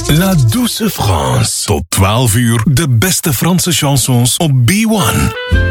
La Douce France. Tot 12 uur de beste Franse chansons op B1.